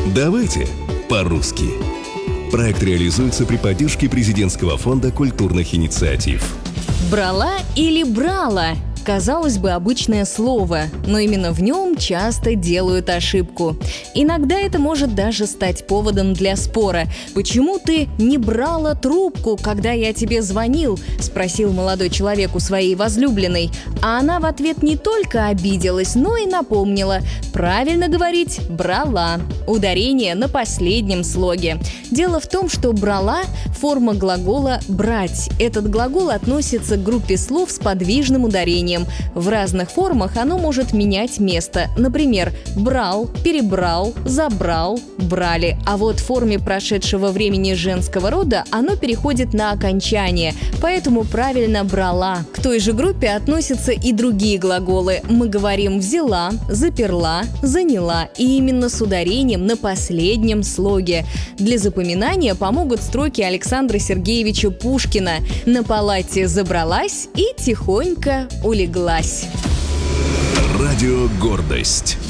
Давайте по-русски. Проект реализуется при поддержке Президентского фонда культурных инициатив. Брала или брала? Казалось бы, обычное слово, но именно в нем часто делают ошибку. Иногда это может даже стать поводом для спора. «Почему ты не брала трубку, когда я тебе звонил?» – спросил молодой человек у своей возлюбленной. А она в ответ не только обиделась, но и напомнила: правильно говорить «брала». Ударение на последнем слоге. Дело в том, что «брала» – форма глагола «брать». Этот глагол относится к группе слов с подвижным ударением. В разных формах оно может менять место. Например, брал, перебрал, забрал, брали. А вот в форме прошедшего времени женского рода оно переходит на окончание, поэтому правильно брала. К той же группе относятся и другие глаголы. Мы говорим взяла, заперла, заняла, и именно с ударением на последнем слоге. Для запоминания помогут строки Александра Сергеевича Пушкина: «На палате забралась и тихонько улеглась». Радио «Гордость».